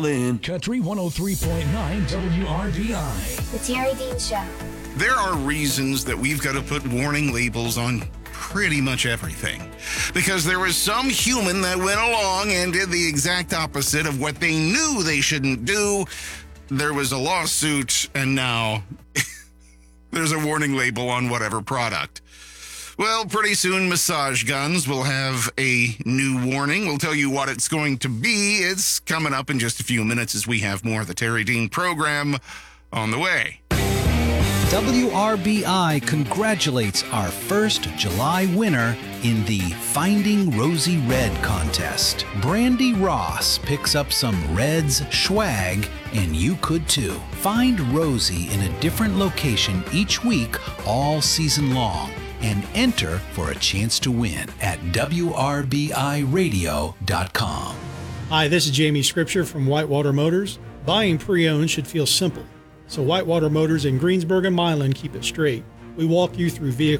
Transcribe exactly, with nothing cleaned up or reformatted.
In Country one oh three point nine W R B I. The Terry Dean Show. There are reasons that we've got to put warning labels on pretty much everything. Because there was some human that went along and did the exact opposite of what they knew they shouldn't do. There was a lawsuit, and now there's a warning label on whatever product. Well, pretty soon massage guns will have a new warning. We'll tell you what it's going to be. It's coming up in just a few minutes as we have more of the Terry Dean program on the way. W R B I congratulates our first July winner in the Finding Rosie Red contest. Brandy Ross picks up some Reds swag, and you could too. Find Rosie in a different location each week all season long and enter for a chance to win at W R B I radio dot com. Hi, this is Jamie Scripture from Whitewater Motors. Buying pre-owned should feel simple. So Whitewater Motors in Greensburg and Milan keep it straight. We walk you through vehicle